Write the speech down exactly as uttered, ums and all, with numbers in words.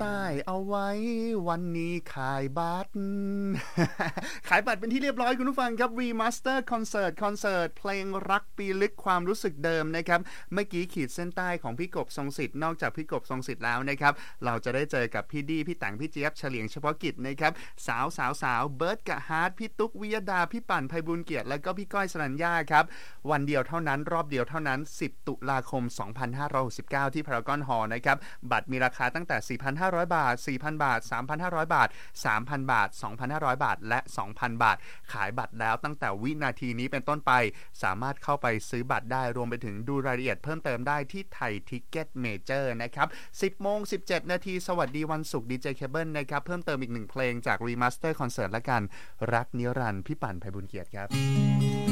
ใต้เอาไว้วันนี้ขายบัตร ขายบัตรเป็นที่เรียบร้อยคุณผู้ฟังครับ Remaster Concert คอนเสิร์ตเพลงรักปีลึกความรู้สึกเดิมนะครับเมื่อกี้ขีดเส้นใต้ของพี่กบทรงสิทธิ์นอกจากพี่กบทรงสิทธิ์แล้วนะครับเราจะได้เจอกับพี่ดีพี่แตงพี่เจี๊ยบเฉลียงเฉพาะกิจนะครับสาวสาวสาวเบิร์ดกับฮาร์ดพี่ตุ๊กวิยดาพี่ปั่นไพบูลย์เกียรติแล้วก็พี่ก้อยสรัญญาครับวันเดียวเท่านั้นรอบเดียวเท่านั้นสิบตุลาคมสองพันห้าร้อยหกสิบเก้าที่พารากอนฮอลล์นะครับบัตรมีราคาตั้งแต่ สี่พันห้าร้อย บาท สี่พัน บาท สามพันห้าร้อย บาท สามพัน บาท สองพันห้าร้อย บาทและ สองพัน บาทขายบัตรแล้วตั้งแต่วินาทีนี้เป็นต้นไปสามารถเข้าไปซื้อบัตรได้รวมไปถึงดูรายละเอียดเพิ่มเติมได้ที่ไทยทิกเก็ตเมเจอร์นะครับ สิบโมงสิบเจ็ดนาทีสวัสดีวันศุกร์ดีเจเคเบิลนะครับเพิ่มเติมอีกหนึ่งเพลงจาก Remaster Concert ละกันรักนิรันดร์พี่ปั่นไพบูลย์เกียรติครับ